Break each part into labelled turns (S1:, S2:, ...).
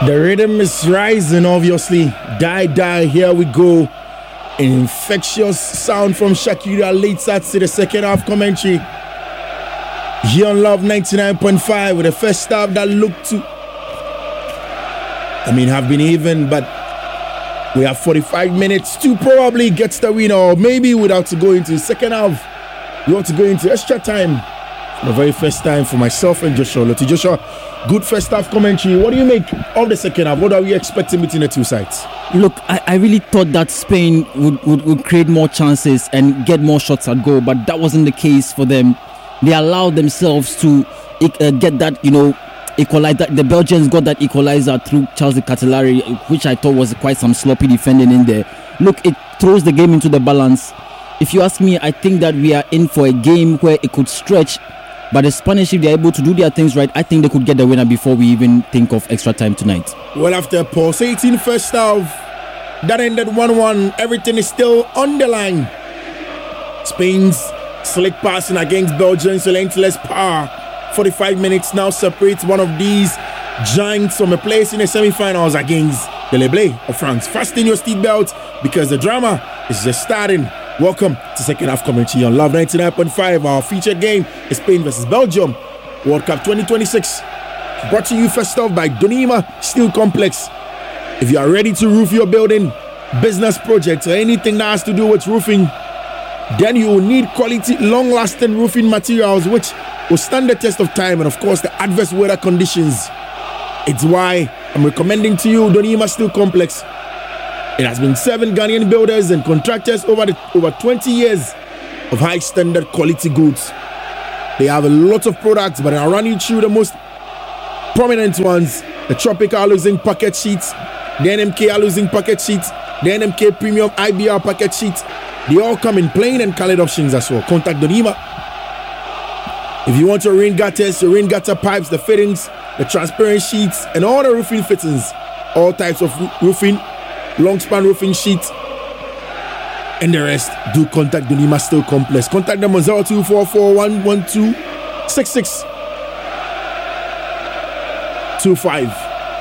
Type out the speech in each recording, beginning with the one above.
S1: The rhythm is rising, obviously. Die, here we go. An infectious sound from Shakira late Saturday, the second half commentary. Here on Love 99.5 with the first half that looked to, have been even, but we have 45 minutes to probably get the winner, or maybe without to go into the second half. We want to go into extra time for the very first time for myself and Joshua Loti. Joshua, good first half commentary. What do you make of the second half? What are we expecting between the two sides?
S2: Look, I really thought that Spain would create more chances and get more shots at goal, but that wasn't the case for them. They allowed themselves to get that, equalizer. The Belgians got that equalizer through Charles de Ketelaere, which I thought was quite some sloppy defending in there. Look, it throws the game into the balance. If you ask me, I think that we are in for a game where it could stretch. But the Spanish, if they're able to do their things right, I think they could get the winner before we even think of extra time tonight.
S1: Well, after a pulsating first half, that ended 1-1. Everything is still on the line. Spain's slick passing against Belgium's relentless power. 45 minutes now separates one of these giants from a place in the semi-finals against the Le Bleu of France. Fasten your seatbelts because the drama is just starting. Welcome to second half commentary on Love 99.5. Our featured game is Spain versus Belgium, World Cup 2026. Brought to you first off by Donima Steel Complex. If you are ready to roof your building, business project, or anything that has to do with roofing, then you will need quality, long-lasting roofing materials which will stand the test of time and, of course, the adverse weather conditions. It's why I'm recommending to you Donima Steel Complex. It has been serving Ghanaian builders and contractors over 20 years of high standard quality goods. They have a lot of products, but I'll run you through the most prominent ones. The Tropic Alu Zinc packet sheets, the NMK Alu Zinc packet sheets, the NMK Premium IBR packet sheets. They all come in plain and colored options as well. Contact Donima. If you want your rain gutters, your rain gutter pipes, the fittings, the transparent sheets, and all the roofing fittings, all types of roofing, long span roofing sheets, and the rest, do contact Donima Steel Complex. Contact them on 0244-112-6625.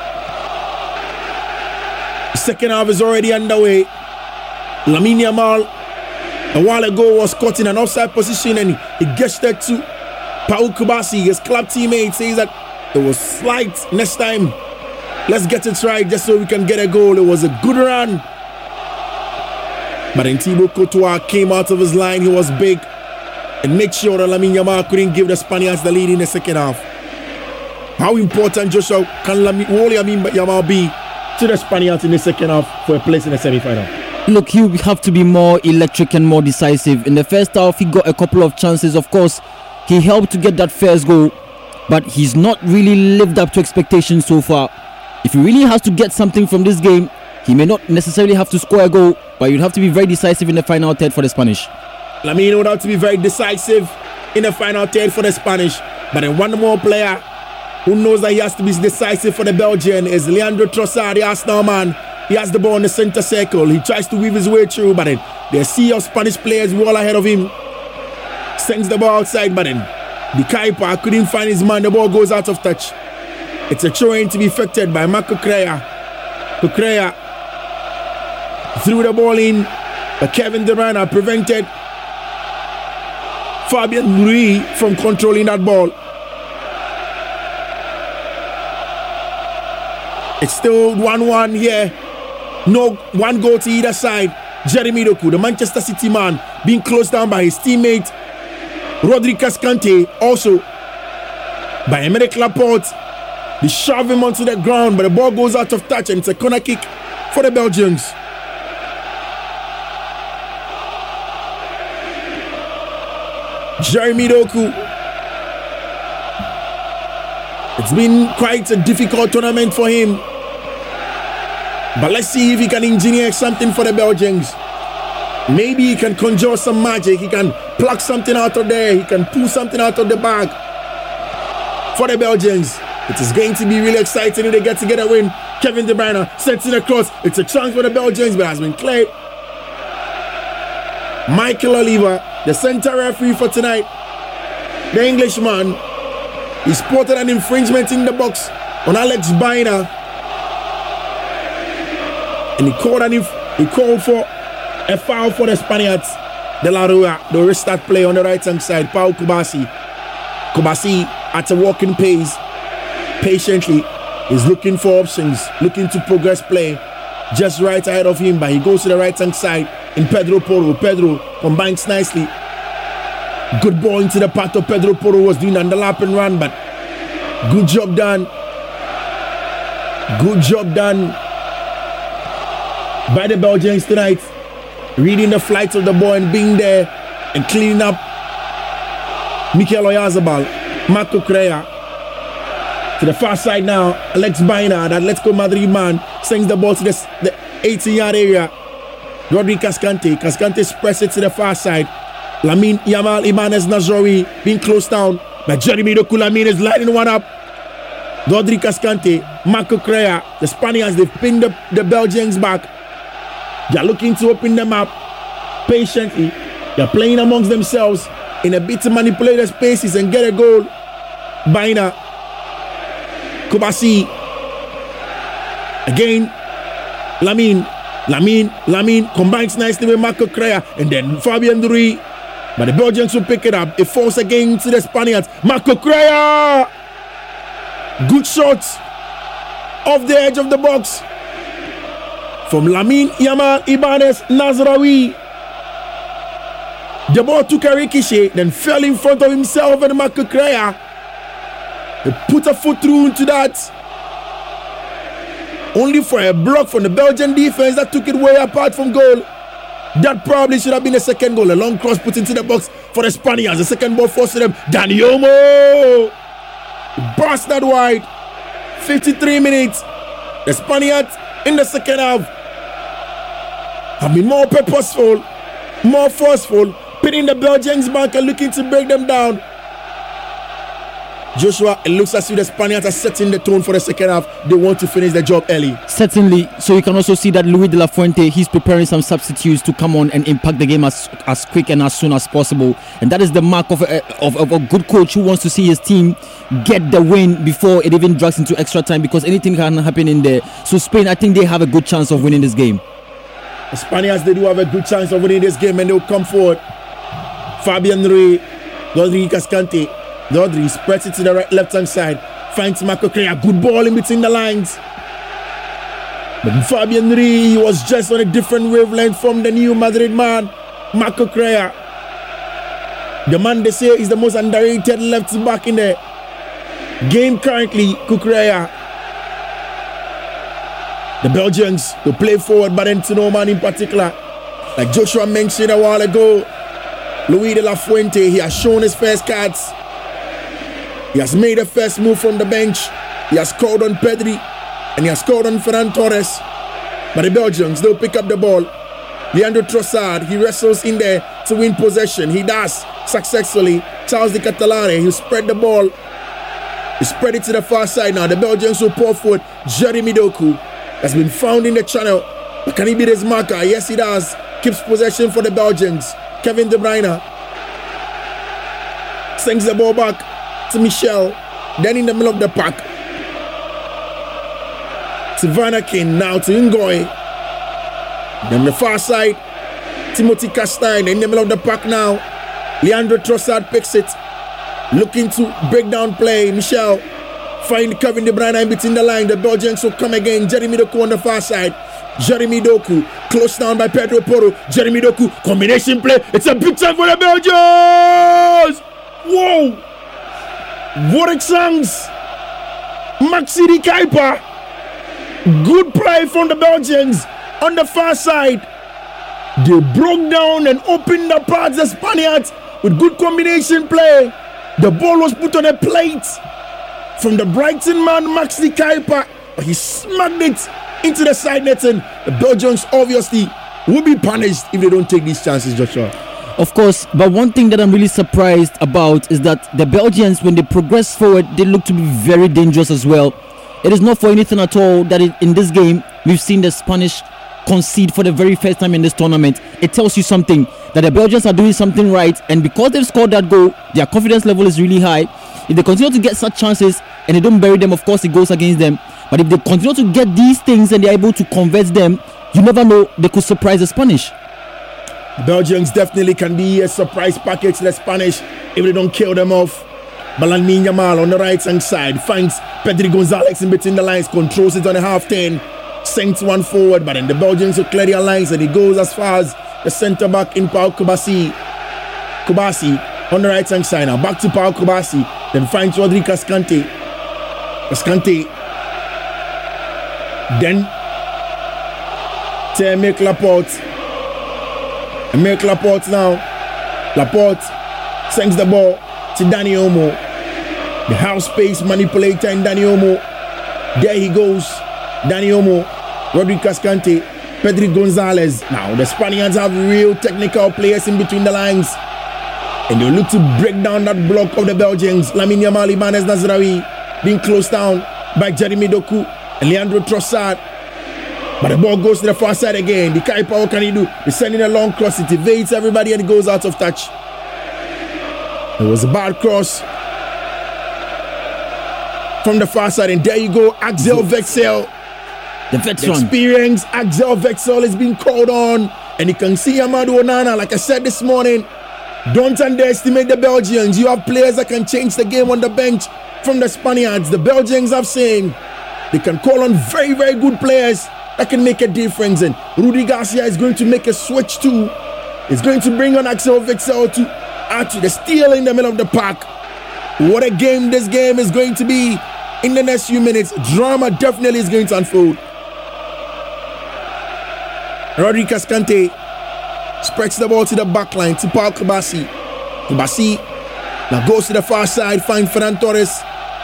S1: The second half is already underway. Lamine Yamal a while ago was caught in an offside position and he gestured to Paul Kubasi, his club teammate, says that it was slight. Next time, let's get it right just so we can get a goal. It was a good run. But then Thibaut Courtois came out of his line. He was big and made sure that Lamine Yamal couldn't give the Spaniards the lead in the second half. How important, Joshua, can Lamine Yamal be to the Spaniards in the second half for a place in the semi-final?
S2: Look, he will have to be more electric and more decisive. In the first half, he got a couple of chances. Of course, he helped to get that first goal, but he's not really lived up to expectations so far. If he really has to get something from this game, he may not necessarily have to score a goal, but you'd have to be very decisive in the final third for the Spanish.
S1: Lamine would have to be very decisive in the final third for the Spanish. But then one more player who knows that he has to be decisive for the Belgian is Leandro Trossard, the Arsenal man. He has the ball in the center circle. He tries to weave his way through, but then the sea of Spanish players wall ahead of him. Sends the ball outside, but then the keeper couldn't find his man. The ball goes out of touch. It's a throw-in to be effected by Marc Cucurella. Cucurella threw the ball in, but Kevin De Bruyne prevented Fabian Ruiz from controlling that ball. It's still 1-1 here. No one goal to either side. Jeremy Doku, the Manchester City man, being closed down by his teammate Rodri Cascante, also by Emerick Laporte. They shove him onto the ground, but the ball goes out of touch and it's a corner kick for the Belgians. Jeremy Doku. It's been quite a difficult tournament for him. But let's see if he can engineer something for the Belgians. Maybe he can conjure some magic. He can pluck something out of there. He can pull something out of the bag for the Belgians. It is going to be really exciting if they get to get a win. Kevin De Bruyne sets it across. It's a chance for the Belgians, but has been cleared. Michael Oliver, the center referee for tonight, the Englishman, he spotted an infringement in the box on Alex Baena. And he called for a foul for the Spaniards. De La Rua, the restart play on the right hand side. Pau Kubasi at a walking pace, patiently, is looking for options, looking to progress play. Just right ahead of him, but he goes to the right hand side in Pedro Porro. Pedro combines nicely. Good ball into the path of Pedro Porro, was doing under lap and run, but good job done. Good job done by the Belgians tonight. Reading the flight of the ball and being there and cleaning up. Mikel Oyarzabal, Marco Correa to the far side now. Alex Baena, that Atletico Madrid man, sends the ball to the 18-yard area. Rodri Cascante spreads it to the far side. Lamine Yamal Ibanez Nazraoui being closed down by Jeremy Doku. Lamine is lighting one up. Rodri Cascante, Marco Correa, the Spaniards, they've pinned the Belgians back. They're looking to open them up patiently. They're playing amongst themselves in a bit to manipulate the spaces and get a goal. Baena, Kubasi, again, Lamine combines nicely with Marco Correa, and then Fabian Ruiz. But the Belgians will pick it up. It falls again to the Spaniards. Marco Correa, good shots off the edge of the box from Lamine Yamal Ibanez Nazraoui. The ball took a ricochet, then fell in front of himself and Marco Correa. He put a foot through into that. Only for a block from the Belgian defense that took it way apart from goal. That probably should have been a second goal. A long cross put into the box for the Spaniards. The second ball forced them. Dani Olmo burst that wide. 53 minutes. The Spaniards in the second half have been more purposeful, more forceful, pinning the Belgians back and looking to break them down. Joshua, it looks as if the Spaniards are setting the tone for the second half. They want to finish the job early.
S2: Certainly. So you can also see that Luis de la Fuente, he's preparing some substitutes to come on and impact the game as quick and as soon as possible. And that is the mark of a good coach who wants to see his team get the win before it even drags into extra time, because anything can happen in there. So Spain, I think they have a good chance of winning this game.
S1: The Spaniards, they do have a good chance of winning this game, and they'll come forward. Fabian Ruiz, Rodri Cascante. Rodri spreads it to the left-hand side. Finds Marco Correa. Good ball in between the lines. But Fabian Ruiz was just on a different wavelength from the new Madrid man, Marco Correa. The man they say is the most underrated left back in the game currently, Correa. The Belgians will play forward, but then to no man in particular. Like Joshua mentioned a while ago, Luis de la Fuente, he has shown his first cards. He has made a first move from the bench. He has scored on Pedri and he has scored on Ferran Torres. But the Belgians, they'll pick up the ball. Leandro Trossard, he wrestles in there to win possession. He does successfully. Charles de Catalare, he spread the ball. He spread it to the far side now. The Belgians will pour forward. Jeremy Doku has been found in the channel. But can he beat his marker? Yes, he does. Keeps possession for the Belgians. Kevin De Bruyne sends the ball back to Michel, then in the middle of the pack to Vanakin, now to Ngoy, then the far side Timothy Castagne in the middle of the pack now. Leandro Trossard picks it, looking to break down play. Michel find Kevin De Bruyne in between the line. The Belgians will come again. Jeremy Doku on the far side. Jeremy Doku close down by Pedro Porro. Jeremy Doku combination play. It's a big time for the Belgians. Whoa! What a chance! Maxi Di Kuiper. Good play from the Belgians on the far side. They broke down and opened up paths the Spaniards with good combination play. The ball was put on a plate from the Brighton man Maxi Di Kuiper. He smacked it into the side netting. The Belgians obviously will be punished if they don't take these chances, Joshua.
S2: Of course, but one thing that I'm really surprised about is that the Belgians, when they progress forward, they look to be very dangerous as well. It is not for anything at all that in this game, we've seen the Spanish concede for the very first time in this tournament. It tells you something, that the Belgians are doing something right, and because they've scored that goal, their confidence level is really high. If they continue to get such chances and they don't bury them, of course it goes against them. But if they continue to get these things and they're able to convert them, you never know, they could surprise the Spanish.
S1: Belgians definitely can be a surprise package to the Spanish if they don't kill them off. But Lamine Yamal on the right hand side finds Pedri Gonzalez in between the lines, controls it on the half 10, sends one forward, but then the Belgians will clear their lines and he goes as far as the centre back in Pau Kubasi. Kubasi on the right hand side now, back to Pau Kubasi, then finds Rodri Cascante. Cascante. Then to Aymeric Laporte. Aymeric Laporte now. Laporte sends the ball to Dani Olmo. The half space manipulator in Dani Olmo. There he goes. Dani Olmo, Rodri Cascante, Pedri Gonzalez. Now the Spaniards have real technical players in between the lines. And they look to break down that block of the Belgians. Lamine Yamal, Ibanez Nazraoui being closed down by Jeremy Doku and Leandro Trossard. But the ball goes to the far side again. The Kaipa, what can he do? He's sending a long cross. It evades everybody and it goes out of touch. It was a bad cross from the far side. And there you go, Axel Witsel.
S2: The veteran.
S1: The experienced Axel Witsel is being called on. And you can see Amadou Onana, like I said this morning, don't underestimate the Belgians. You have players that can change the game on the bench from the Spaniards. The Belgians have saying they can call on very, very good players that can make a difference. And Rudi Garcia is going to make a switch too. He's going to bring on Axel Witsel to add to the steal in the middle of the park. What a game this game is going to be in the next few minutes. Drama definitely is going to unfold. Rodri Cascante spreads the ball to the back line to Pau Kubasi. Kubasi now goes to the far side, finds Ferran Torres.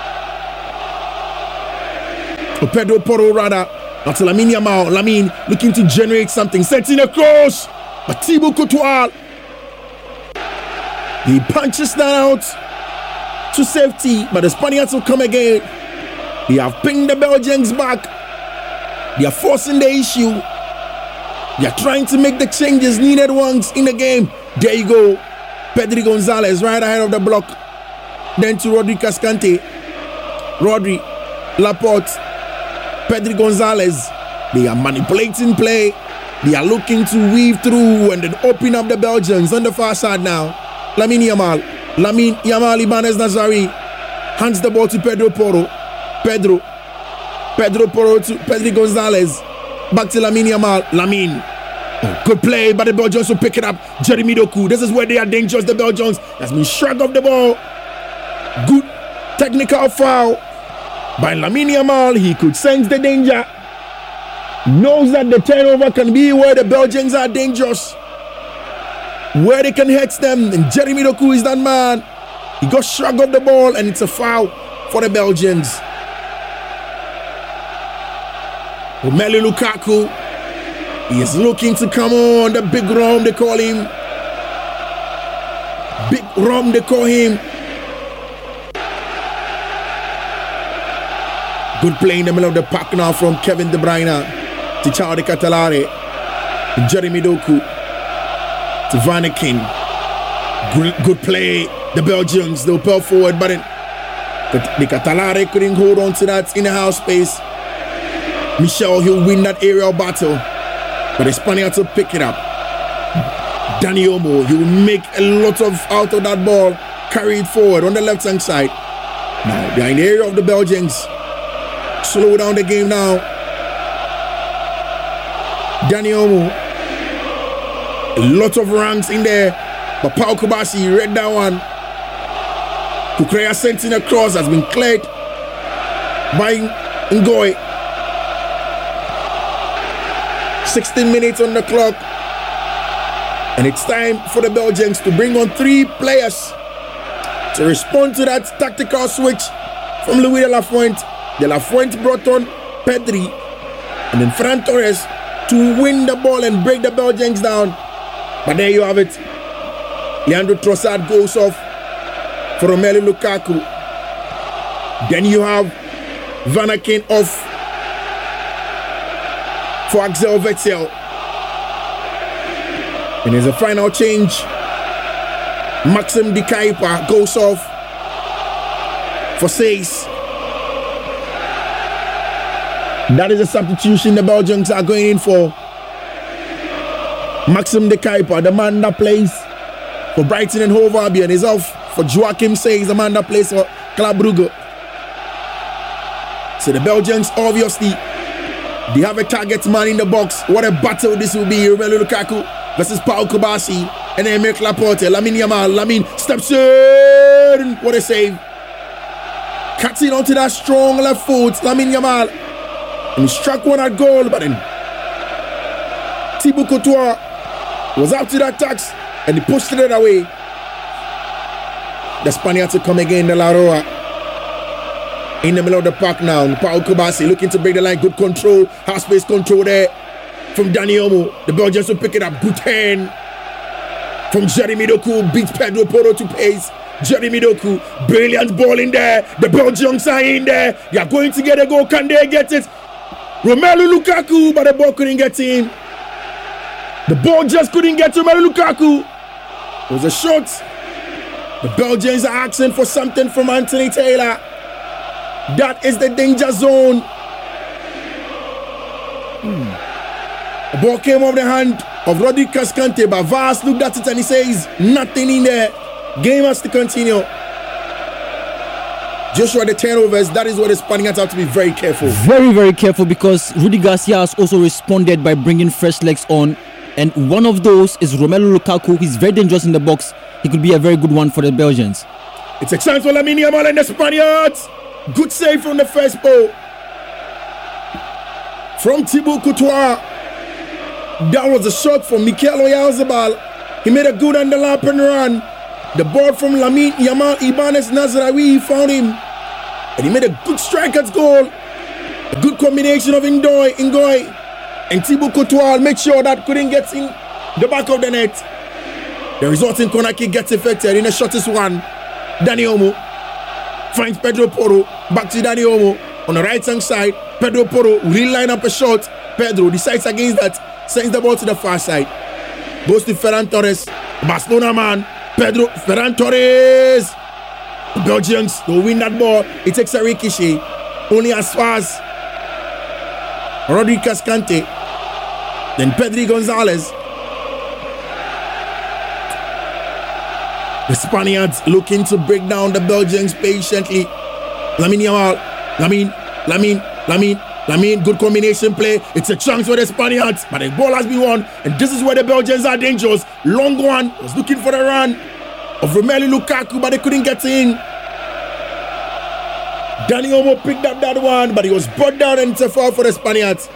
S1: Or Pedro Porro rather. Now to Lamine Yamal. Lamine looking to generate something. Sets in a cross. But Thibaut Courtois, he punches that out to safety. But the Spaniards will come again. They have pinged the Belgians back. They are forcing the issue. They are trying to make the changes needed ones in the game. There you go. Pedri Gonzalez right ahead of the block. Then to Rodri Cascante. Rodri, Laporte, Pedri Gonzalez. They are manipulating play. They are looking to weave through and then open up the Belgians on the far side now. Lamine Yamal. Ibanez Nazraoui hands the ball to Pedro Porro. Pedro Porro to Pedri Gonzalez. Back to Lamine Yamal. Lamine. Oh, good play, but the Belgians will pick it up. Jeremy Doku. This is where they are dangerous. The Belgians has been shrugged off the ball. Good technical foul by Lamine Yamal. He could sense the danger. Knows that the turnover can be where the Belgians are dangerous, where they can hit them. And Jeremy Doku is that man. He got shrugged off the ball and it's a foul for the Belgians. Romelu Lukaku, he is looking to come on. The big Rom, they call him. Big Rom, they call him. Good play in the middle of the park now from Kevin De Bruyne to Charlie Catalare. Jeremy Doku to Vanakin. Good play. The Belgians, they'll pull forward, but the Catalare couldn't hold on to that in the half space. Michel, he'll win that aerial battle, but the Spaniards will pick it up. Dani Olmo, he will make a lot out of that ball, carry it forward on the left hand side. Now they're in the area of the Belgians. Slow down the game now. Dani Olmo, a lot of ranks in there, but Pau Kubasi read that one. Kukurea sent in a cross, has been cleared by Ngoy. 16 minutes on the clock, and it's time for the Belgians to bring on 3 players to respond to that tactical switch from Louis de la Fuente. De la Fuente brought on Pedri and then Ferran Torres to win the ball and break the Belgians down. But there you have it. Leandro Trossard goes off for Romelu Lukaku. Then you have Vanaken off for Axel Witsel. And there's a final change. Maxim De Kuyper goes off for Says. That is a substitution the Belgians are going in for. Maxim de Kuyper, the man that plays for Brighton and Hove Albion, is off for Joachim Sey, the man that plays for Club Brugge. So the Belgians, obviously, they have a target man in the box. What a battle this will be. Romelu Lukaku versus Paul Kubasi. And then Emerick Laporte, Lamine Yamal. Lamine steps in. What a save. Cutting onto that strong left foot, Lamine Yamal. And he struck one at goal, but then Thibaut Courtois was out to the attacks and he pushed it away. The Spaniards to come again, the La Roa. In the middle of the park now, Paul Kubasi looking to break the line. Good control, half space control there from Dani Olmo. The Belgians will pick it up. Good hand from Jeremy Doku. Beats Pedro Porro to pace. Jeremy Doku, brilliant ball in there. The Belgians are in there. They are going to get a goal. Can they get it? Romelu Lukaku, but the ball couldn't get in. The ball just couldn't get to Romelu Lukaku. It was a shot. The Belgians are asking for something from Anthony Taylor. That is the danger zone. The ball came off the hand of Rodri Cascante, but Vaz looked at it and he says, nothing in there. Game has to continue. Joshua, the turnovers, that is what the Spaniards have to be very careful.
S2: Very, very careful, because Rudy Garcia has also responded by bringing fresh legs on. And one of those is Romelu Lukaku. He's very dangerous in the box. He could be a very good one for the Belgians.
S1: It's a chance for Lamine Yamal and the Spaniards. Good save from the first ball. From Thibaut Courtois. That was a shot from Mikel Oyarzabal. He made a good underlap and run. The ball from Lamine Yamal Ibanez Nazraoui, he found him. And he made a good striker's goal. A good combination of Ngoy and Thibaut Courtois. Make sure that couldn't get in the back of the net. The resulting corner kick gets affected in the shortest one. Dani Olmo finds Pedro Porro. Back to Dani Olmo on the right hand side. Pedro Porro will line up a shot. Pedro decides against that. Sends the ball to the far side. Goes to Ferran Torres. Barcelona man. Ferran Torres. The Belgians will win that ball. It takes a ricochet. Only as far as Rodri Cascante. Then Pedri Gonzalez. The Spaniards looking to break down the Belgians patiently. Lamine Yamal. Lamine, good combination play. It's a chance for the Spaniards, but the ball has been won, and this is where the Belgians are dangerous. Long one, was looking for the run of Romelu Lukaku, but they couldn't get in. Dani Olmo picked up that one, but he was brought down, and it's a foul for the Spaniards.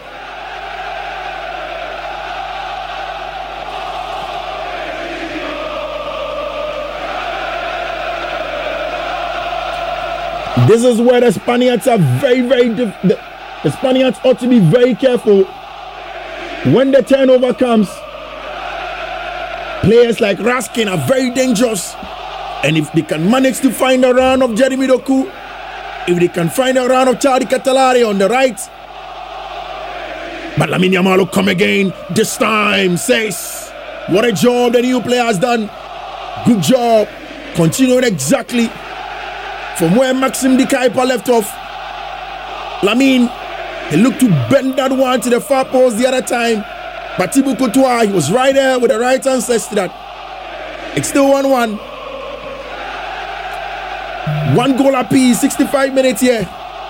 S1: This is where the Spaniards are the Spaniards ought to be very careful when the turnover comes. Players like Raskin are very dangerous, and if they can manage to find a run of Jeremy Doku, if they can find a run of Charlie Catalari on the right, but Lamine Yamal will come again. This time says, what a job the new player has done. Good job, continuing exactly from where Maxim de Kuyper left off. Lamine, he looked to bend that one to the far post the other time. But Thibaut Courtois, he was right there with the right answers to that. It's still 1-1. One goal apiece, 65 minutes here.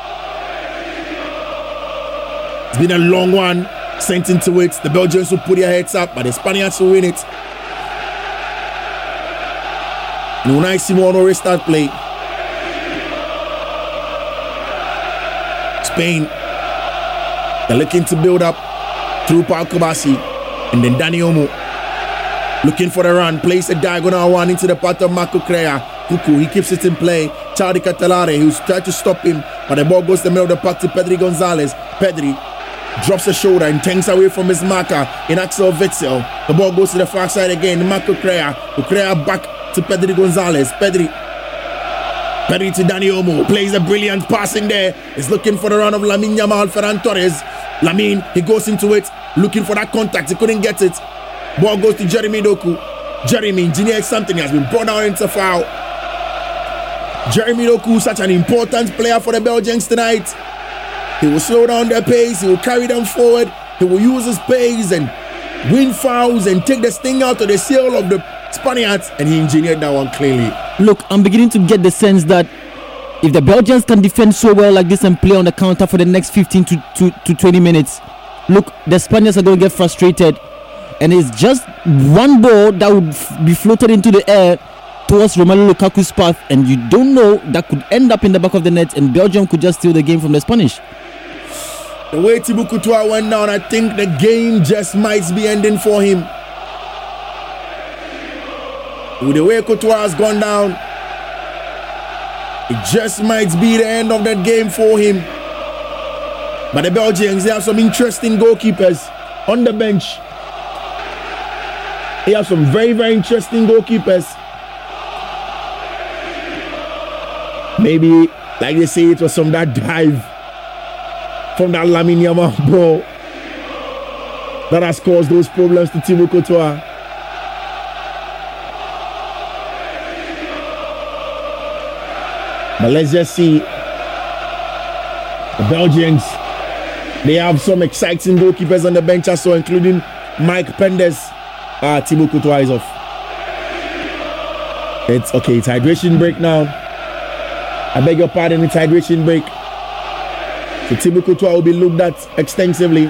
S1: It's been a long one. Sent into it. The Belgians will put their heads up, but the Spaniards will win it. Unai Simon will restart play. Spain, they're looking to build up through Paul Kubasi, and then Dani Olmo looking for the run, plays a diagonal one into the path of Marco Correa. Cuckoo, he keeps it in play. Charlie Catalari, who's tried to stop him, but the ball goes to the middle of the park to Pedri Gonzalez. Pedri drops a shoulder and tanks away from his marker in Axel Witsel. The ball goes to the far side again. Marco Correa. Correa back to Pedri Gonzalez. Pedri to Dani Olmo. Plays a brilliant pass in there. He's looking for the run of Lamine Yamal, Ferran Torres. Lamine, he goes into it, looking for that contact. He couldn't get it. Ball goes to Jeremy Doku. Jeremy, engineered something. He has been brought down into foul. Jeremy Doku, such an important player for the Belgians tonight. He will slow down their pace. He will carry them forward. He will use his pace and win fouls and take the sting out of the sail of the Spaniards, and he engineered that one cleanly.
S2: Look, I'm beginning to get the sense that if the Belgians can defend so well like this and play on the counter for the next 15 to 20 minutes, look, the Spaniards are going to get frustrated, and it's just one ball that would be floated into the air towards Romelu Lukaku's path, and you don't know, that could end up in the back of the net, and Belgium could just steal the game from the Spanish.
S1: The way Thibaut Courtois went down, I think the game just might be ending for him. With the way Courtois has gone down, it just might be the end of that game for him. But the Belgians, they have some interesting goalkeepers on the bench. They have some very, very interesting goalkeepers. Maybe, like they say, it was from that dive from that Lamine Yamal ball that has caused those problems to Thibaut Courtois. But let's just see. The Belgians, they have some exciting goalkeepers on the bench as well, including Mike Penders. Thibaut Courtois is off. It's okay, it's hydration break now. I beg your pardon, it's hydration break. So Thibaut Courtois will be looked at extensively,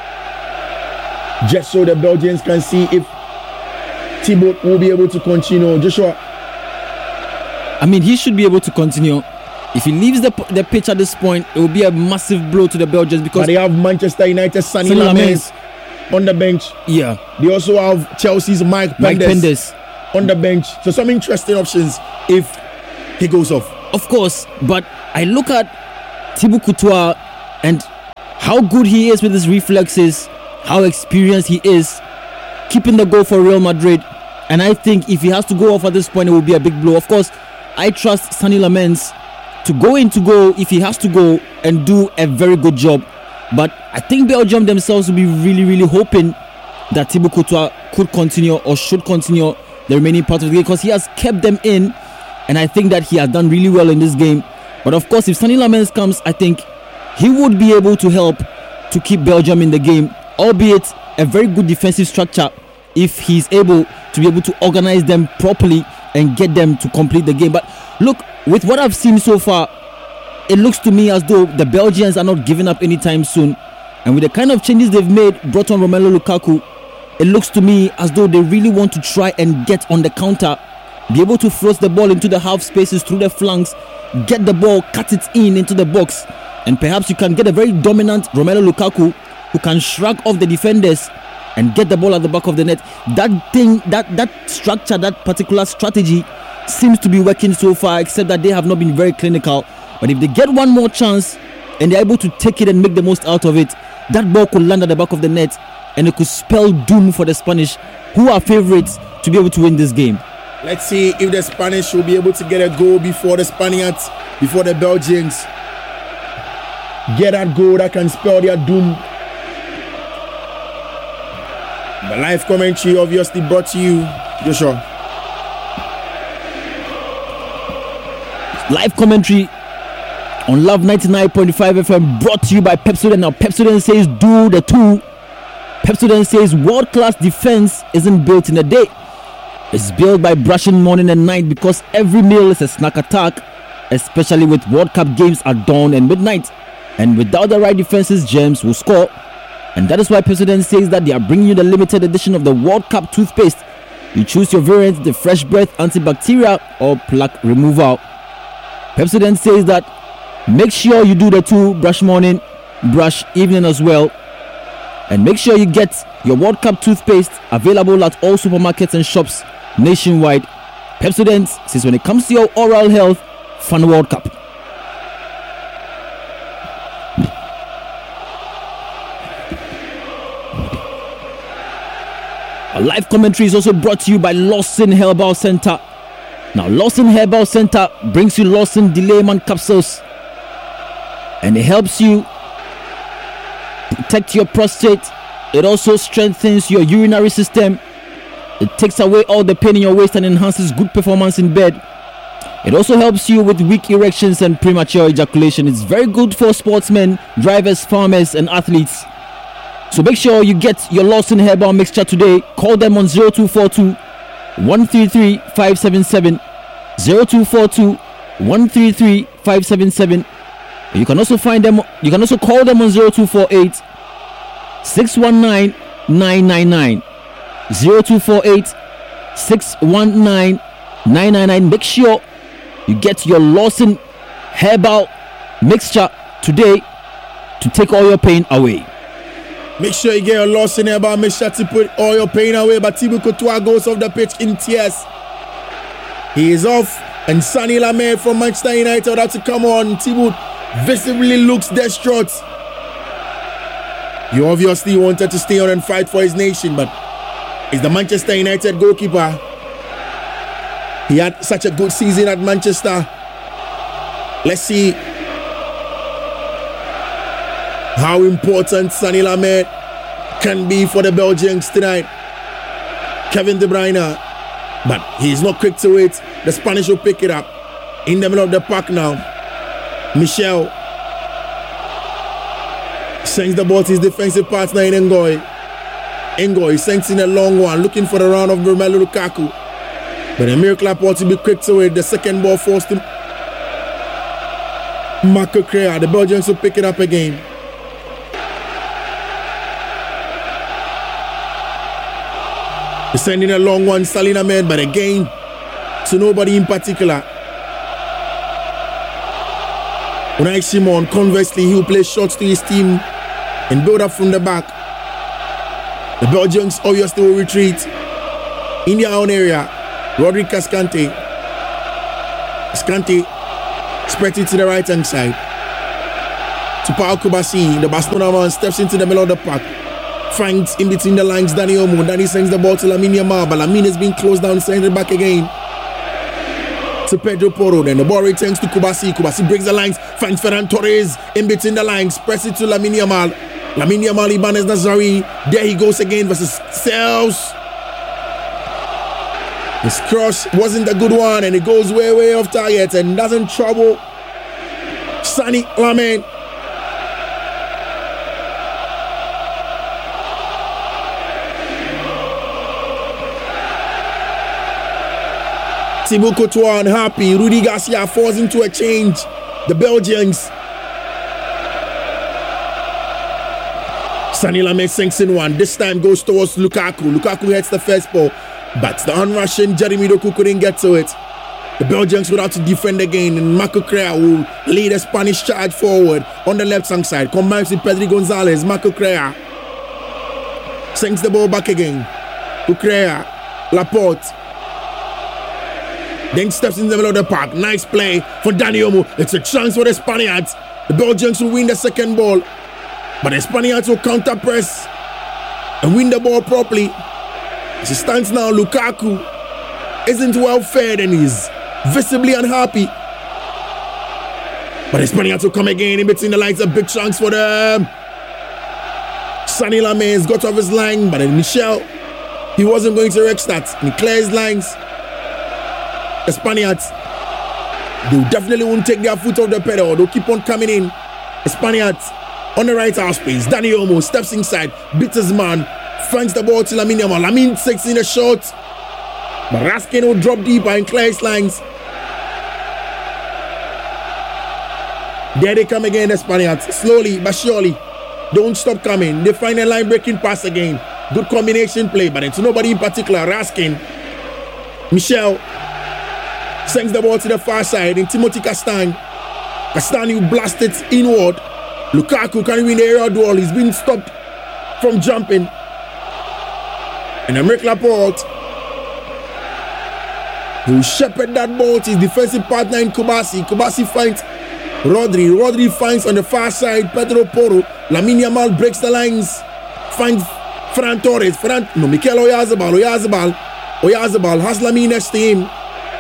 S1: just so the Belgians can see if Thibaut will be able to continue. Joshua,
S2: I mean, he should be able to continue. If he leaves the pitch at this point, it will be a massive blow to the Belgians, because
S1: they have Manchester United Sonny Lamens on the bench.
S2: Yeah.
S1: They also have Chelsea's Mike Penders on the bench. So some interesting options if he goes off.
S2: Of course, but I look at Thibaut Courtois and how good he is with his reflexes, how experienced he is, keeping the goal for Real Madrid. And I think if he has to go off at this point, it will be a big blow. Of course, I trust Sonny Lamens to go into goal if he has to go and do a very good job. But I think Belgium themselves will be really, really hoping that Thibaut Courtois could continue or should continue the remaining part of the game, because he has kept them in, and I think that he has done really well in this game. But of course, if Sonny Lamens comes, I think he would be able to help to keep Belgium in the game, albeit a very good defensive structure, if he's able to be able to organize them properly and get them to complete the game. But look, with what I've seen so far, it looks to me as though the Belgians are not giving up anytime soon. And with the kind of changes they've made, brought on Romelu Lukaku, it looks to me as though they really want to try and get on the counter, be able to thrust the ball into the half spaces through the flanks, get the ball, cut it into the box, and perhaps you can get a very dominant Romelu Lukaku who can shrug off the defenders and get the ball at the back of the net. That structure, that particular strategy seems to be working so far, except that they have not been very clinical. But if they get one more chance and they're able to take it and make the most out of it, that ball could land at the back of the net and it could spell doom for the Spanish, who are favorites to be able to win this game.
S1: Let's see if the Spanish will be able to get a goal before the Spaniards, before the Belgians get that goal that can spell their doom. The live commentary obviously brought to you, Joshua.
S2: Live commentary on Love 99.5 FM brought to you by Pepsodent. Now Pepsodent says do the two. Pepsodent says world-class defense isn't built in a day. It's built by brushing morning and night, because every meal is a snack attack, especially with World Cup games at dawn and midnight. And without the right defenses, germs will score. And that is why Pepsodent says that they are bringing you the limited edition of the World Cup toothpaste. You choose your variant, the Fresh Breath Antibacterial or Plaque Removal. Pepsodent says that make sure you do the two, brush morning, brush evening as well. And make sure you get your World Cup toothpaste available at all supermarkets and shops nationwide. Pepsodent says when it comes to your oral health, fun World Cup. Our live commentary is also brought to you by Lawson Herbal Center. Now, Lawson Herbal Center brings you Lawson Delayman capsules, and it helps you protect your prostate. It also strengthens your urinary system. It takes away all the pain in your waist and enhances good performance in bed. It also helps you with weak erections and premature ejaculation. It's very good for sportsmen, drivers, farmers, and athletes. So make sure you get your Lawson Herbal Mixture today. Call them on 0242 133 577 0242 133 577. You can also find them. You can also call them on 0248 619 999 0248 619 999. Make sure you get your Lawson Herbal Mixture today to take all your pain away.
S1: Make sure you get your Lawson Herbal Mixture to put all your pain away. But Thibaut Courtois goes off the pitch in tears. He is off, and Sonny Lamed from Manchester United had to come on. Thibaut visibly looks distraught. He obviously wanted to stay on and fight for his nation, but he's the Manchester United goalkeeper. He had such a good season at Manchester. Let's see how important Sonny Lamed can be for the Belgians tonight. Kevin De Bruyne, but he's not quick to it. The Spanish will pick it up in the middle of the park now. Michel sends the ball to his defensive partner in Ngoy. Ngoy sends in a long one, looking for the round of Romelu Lukaku. But Emir Laporte to be quick to it. The second ball forced him. Marco Correa, the Belgians will pick it up again. He's sending a long one, Salih Ahmed, but again, to nobody in particular. Unai Simon, conversely, he will play shots to his team and build up from the back. The Belgians obviously will retreat in their own area. Rodrigue Cascante. Cascante spreads it to the right hand side. To Paul Kubasi. The Barcelona man steps into the middle of the park. Finds in between the lines Dani Olmo. Dani sends the ball to Lamine Yamal, but Lamine is being closed down, sends it back again to Pedro Porro. Then the ball returns to Kubasi. Kubasi breaks the lines, finds Ferran Torres in between the lines, press it to Lamine Yamal. Lamine Yamal, Ibanez Nazari. There he goes again versus Sales. His cross wasn't a good one, and it goes way off target and doesn't trouble Sonny Lamed. Thibaut Courtois unhappy. Rudy Garcia falls into a change. The Belgians. Sonny Lamed sinks in one. This time goes towards Lukaku. Lukaku hits the first ball, but the un-Russian Jeremy Doku couldn't get to it. The Belgians would have to defend again, and Marco Correa will lead a Spanish charge forward on the left-hand side. Combines with Pedri Gonzalez. Marco Correa sinks the ball back again. Correa, Laporte. Then steps in the middle of the park. Nice play for Dani Olmo. It's a chance for the Spaniards. The Belgians will win the second ball, but the Spaniards will counter-press and win the ball properly. As it stands now, Lukaku isn't well fed and he's visibly unhappy. But the Spaniards will come again in between the lines. A big chance for them. Sonny Lamed has got off his line, but then Michel, he wasn't going to wreck that. And he clears lines. The Spaniards, they definitely won't take their foot off the pedal. They'll keep on coming in. The Spaniards on the right half space. Dani Olmo steps inside, beats his man, finds the ball to Lamine Yamal. Lamine takes in a shot, but Raskin will drop deeper and clear his lines. There they come again, the Spaniards. Slowly but surely. Don't stop coming. They find a line breaking pass again. Good combination play, but it's nobody in particular. Raskin. Michel sends the ball to the far side in Timothy Castagne. Castagne will blast it inward. Lukaku can win the aerial duel. He's been stopped from jumping. And Emerick Laporte, he will shepherd that ball to his defensive partner in Kubasi. Kubasi finds Rodri. Rodri finds on the far side Pedro Porro. Lamine Yamal breaks the lines. Finds Ferran Torres. Mikel Oyarzabal. Oyarzabal has Lamine next to him.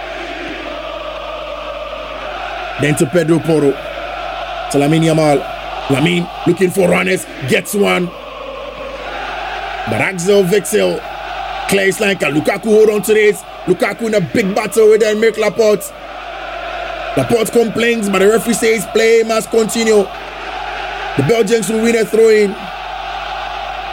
S1: Then to Pedro Porro. To Lamine Yamal. Lamine looking for runners. Gets one. But Axel Witsel clears like a Lukaku hold on to this. Lukaku in a big battle with Emerick Laporte. Laporte complains, but the referee says play must continue. The Belgians will win a throw-in.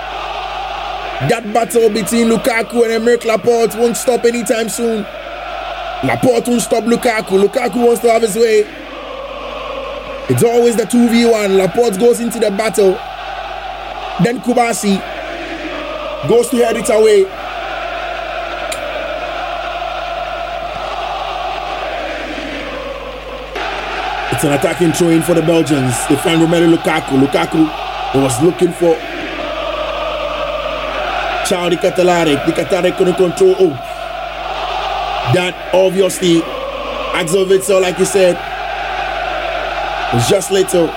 S1: That battle between Lukaku and Aymeric Laporte won't stop anytime soon. Laporte won't stop Lukaku. Lukaku wants to have his way. It's always the 2v1. Laporte goes into the battle. Then Kubasi goes to head it away. It's an attacking throw-in for the Belgians. They find Romelu Lukaku. Lukaku was looking for Charles Di Catalare. Di Catalare couldn't control. Oh, that obviously Axel Witsel, like you said, was just little.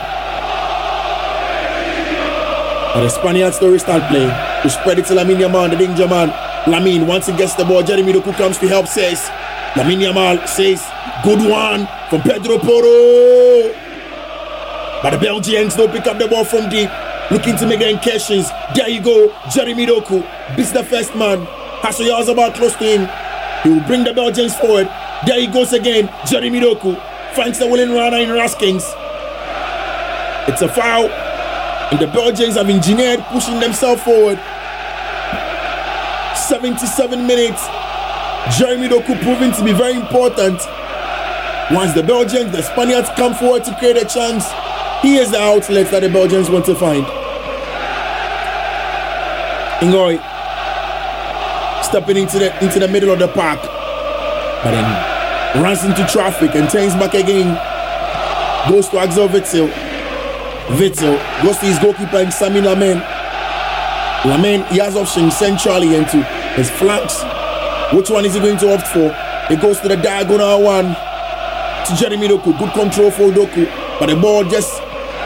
S1: But the Spaniards still restart play. To spread it to Lamine Yamal, the danger man. Lamine, once he gets the ball, Jeremy Doku comes to help, says. Lamine Yamal says, good one from Pedro Porro. But the Belgians don't pick up the ball from deep. Looking to make the incursions. There you go. Jeremy Doku beats the first man. Hasso Yarzabal close to him. He will bring the Belgians forward. There he goes again. Jeremy Doku finds the willing runner in Raskins. It's a foul. And the Belgians have engineered pushing themselves forward. 77 minutes. Jeremy Doku proving to be very important. Once the Belgians, the Spaniards come forward to create a chance, he is the outlet that the Belgians want to find. Ngoy stepping into the middle of the park, but then runs into traffic and turns back again. Goes to Axel Witsel. Witsel goes to his goalkeeper and Sami Lamine. Lamine, he has options centrally into his flanks. Which one is he going to opt for? He goes to the diagonal one to Jeremy Doku. Good control for Doku, but the ball just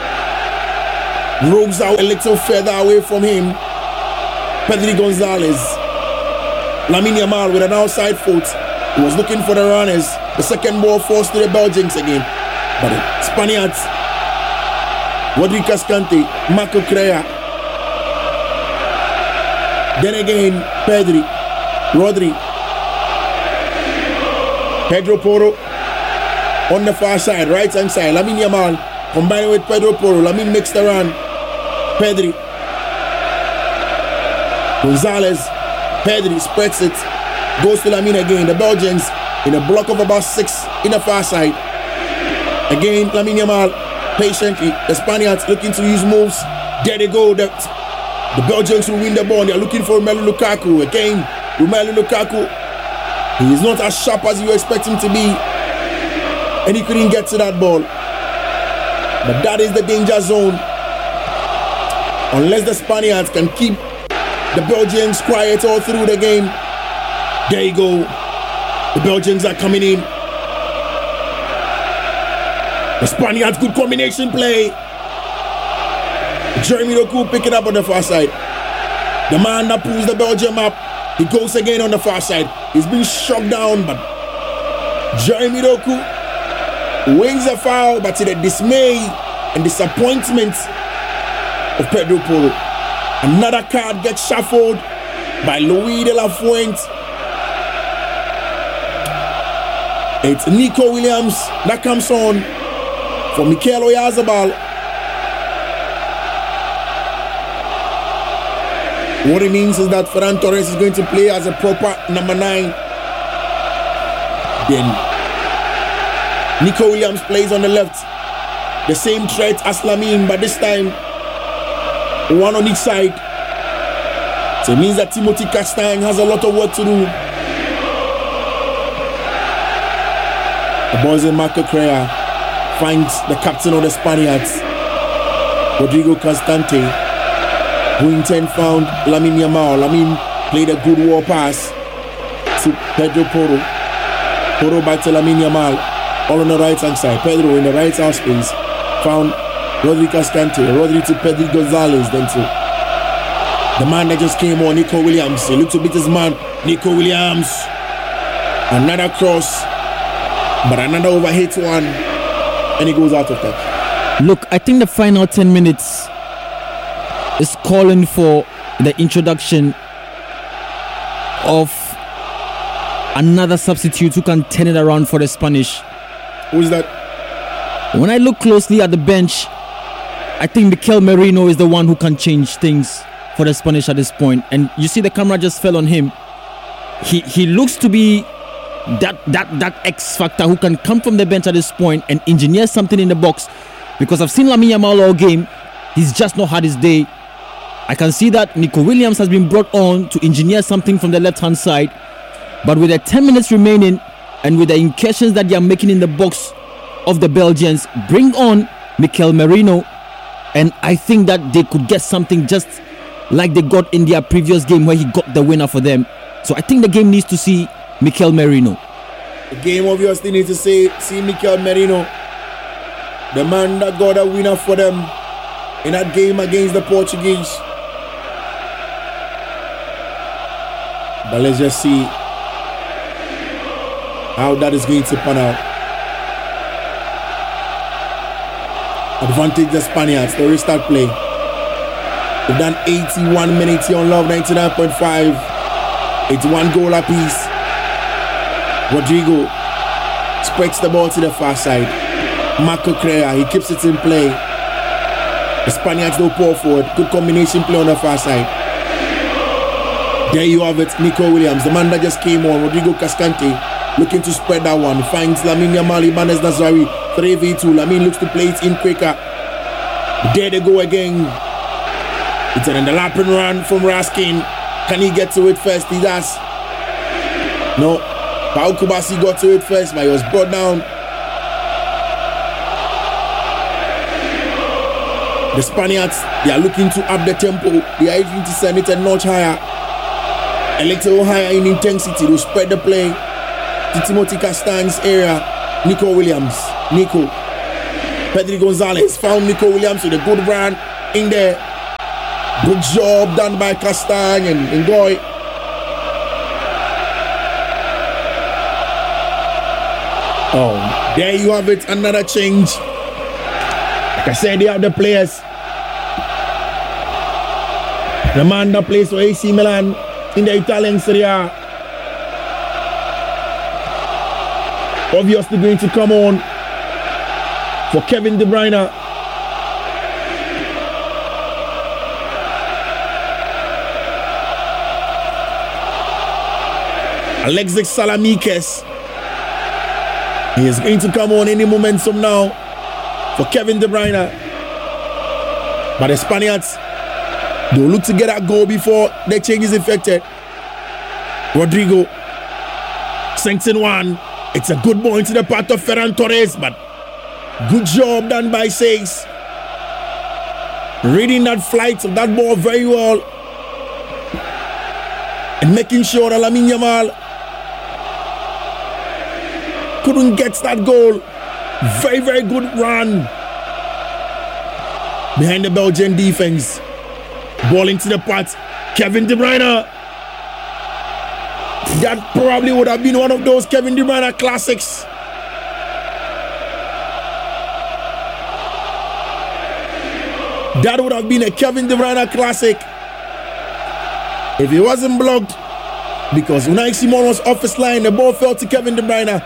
S1: rolls out a little further away from him. Pedri Gonzalez. Lamine Yamal with an outside foot. He was looking for the runners. The second ball forced to the Belgians again. But the Spaniards, Rodri Cascante, Marco Correa. Then again, Rodri. Pedro Porro on the far side, right hand side. Lamine Yamal combining with Pedro Porro. Lamine makes the run. Pedri. Gonzalez. Pedri spreads it. Goes to Lamine again. The Belgians in a block of about 6 in the far side. Again, Lamine Yamal patiently. The Spaniards looking to use moves. There they go. The Belgians will win the ball. They're looking for Romelu Lukaku. Again, Romelu Lukaku. He is not as sharp as you expect him to be. And he couldn't get to that ball. But that is the danger zone. Unless the Spaniards can keep the Belgians quiet all through the game. There you go. The Belgians are coming in. The Spaniards, good combination play. Jeremy Doku picking up on the far side. The man that pulls the Belgium up, he goes again on the far side. He's been shot down, but Jeremy Doku wins a foul, but to the dismay and disappointment of Pedro Porro. Another card gets shuffled by Louis de la Fuente. It's Nico Williams that comes on for Mikel Oyarzabal. What it means is that Ferran Torres is going to play as a proper number 9. Then Nico Williams plays on the left. The same threat as Lamine, but this time one on each side. So it means that Timothy Castagne has a lot of work to do. The boys in Marco Correa finds the captain of the Spaniards, Rodrigo Cascante, who in turn found Lamine Yamal. Lamine played a good war pass to Pedro Porro. Porro back to Lamine Yamal, all on the right hand side. Pedro in the right half space found Rodri Cascante. Rodri to Pedri Gonzalez, then to the man that just came on, Nico Williams. He looked to beat his man, Nico Williams. Another cross, but another overhit one, and he goes out of touch.
S2: Look, I think the final 10 minutes is calling for the introduction of another substitute who can turn it around for the Spanish.
S1: Who is that?
S2: When I look closely at the bench, I think Mikel Merino is the one who can change things for the Spanish at this point. And you see the camera just fell on him. He looks to be that X factor who can come from the bench at this point and engineer something in the box. Because I've seen Lamine Yamal all game. He's just not had his day. I can see that Nico Williams has been brought on to engineer something from the left-hand side. But with the 10 minutes remaining and with the incursions that they are making in the box of the Belgians, bring on Mikel Merino. And I think that they could get something just like they got in their previous game where he got the winner for them. So I think the game needs to see Mikel Merino.
S1: The game obviously needs to see Mikel Merino, the man that got a winner for them in that game against the Portuguese. But let's just see how that is going to pan out. Advantage the Spaniards, the restart play. They've done 81 minutes here on Love 99.5. It's 1 goal apiece. Rodrigo spreads the ball to the far side. Marco Correa, he keeps it in play. The Spaniards don't pour forward. Good combination play on the far side. There you have it, Nico Williams, the man that just came on. Rodrigo Cascante looking to spread that one. Finds Lamine Yamal, Ibanez Nazari, 3v2. Lamine looks to play it in quicker. There they go again. It's an underlapping run from Raskin. Can he get to it first? He does. No. Pau Kubasi got to it first, but he was brought down. The Spaniards, they are looking to up the tempo. They are even to send it a notch higher. A little higher in intensity to spread the play to Timothy Castañ's area. Nico Williams. Nico. Pedri Gonzalez found Nico Williams with a good run in there. Good job done by Castañ and Goy. Oh, there you have it, another change. Like I said, they have the players. The man that plays for AC Milan in the Italian Serie A. Obviously going to come on for Kevin De Bruyne. Alexis Salamikes. He is going to come on any moment from now for Kevin De Bruyne. But the Spaniards, they'll look to get that goal before the change is effected. Rodrigo sinks in one. It's a good ball into the path of Ferran Torres, but good job done by Says. Reading that flight of that ball very well. And making sure that Lamine Yamal couldn't get that goal. Very, very good run behind the Belgian defense. Ball into the path. Kevin De Bruyne. That probably would have been one of those Kevin De Bruyne classics. That would have been a Kevin De Bruyne classic if he wasn't blocked, because Unai Simon was off his line. The ball fell to Kevin De Bruyne.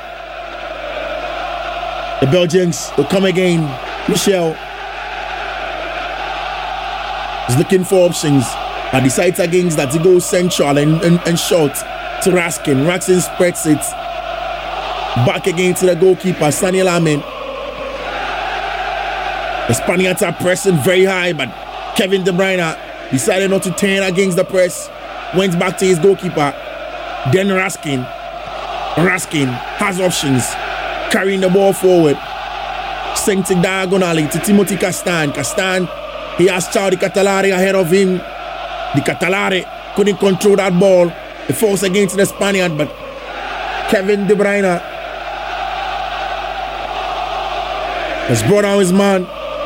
S1: The Belgians will come again. Michel is looking for options, but decides against that. He goes central and short to Raskin. Raskin spreads it back again to the goalkeeper, Sani Lamin. The Spaniards are pressing very high, but Kevin De Bruyne decided not to turn against the press. Went back to his goalkeeper. Then Raskin. Raskin has options. Carrying the ball forward. Sent it diagonally to Timothy Castañ. Castañ, he has Charles De Catalare ahead of him. De Catalare couldn't control that ball. It falls against the Spaniard, but Kevin De Bruyne has brought down his man.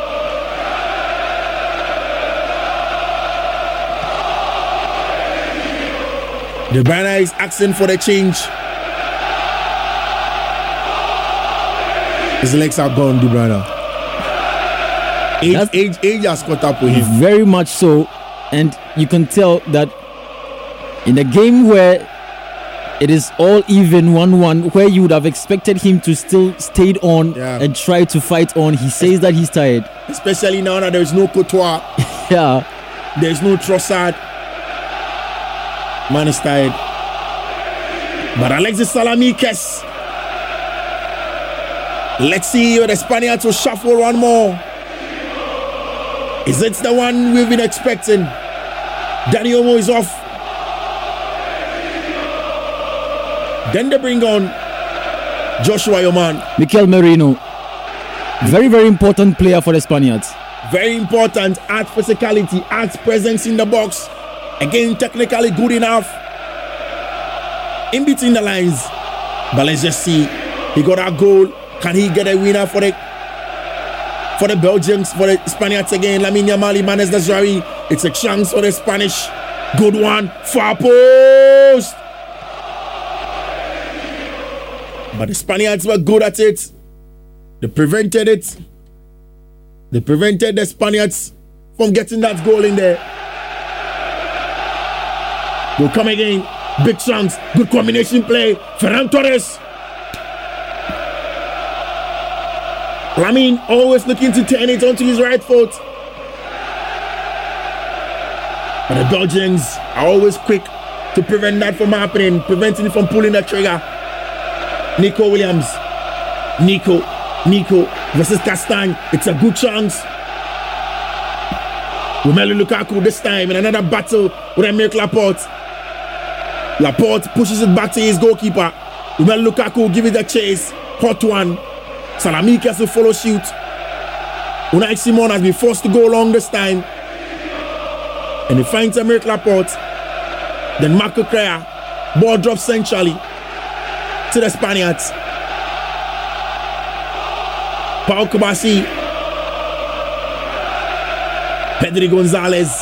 S1: De Bruyne is asking for the change. His legs are gone, De Bruyne. Age has caught up with him.
S2: Very much so. And you can tell that in a game where it is all even 1-1, where you would have expected him to still stay on and try to fight on, he says that he's tired.
S1: Especially now that there's no Courtois.
S2: Yeah.
S1: There's no Trossard. Man is tired. But Alexis Salamikes. Let's see the Spaniards will shuffle one more. Is it the one we've been expecting? Dani Olmo is off. Then they bring on Joshua Yoman.
S2: Mikel Merino. Very, very important player for the Spaniards.
S1: Very important. Adds physicality, adds presence in the box. Again, technically good enough. In between the lines. But let's just see. He got a goal. Can he get a winner for the Belgians, for the Spaniards again? Lamine Yamal, Ibanez Nazari. It's a chance for the Spanish. Good one. Far post. But the Spaniards were good at it. They prevented it. They prevented the Spaniards from getting that goal in there. They'll come again. Big chance. Good combination play. Ferran Torres. Lamine always looking to turn it onto his right foot. But the Belgians are always quick to prevent that from happening, preventing it from pulling the trigger. Nico Williams. Nico versus Castagne. It's a good chance. Romelu Lukaku this time in another battle with Aymeric Laporte. Laporte pushes it back to his goalkeeper. Romelu Lukaku give it a chase. Hot one. Salamikes will follow suit. Unai Simon has been forced to go long this time. And he finds Aymeric Laporte. Then Marco Correa. Ball drops centrally to the Spaniards. Pau Kubasi. Pedri Gonzalez.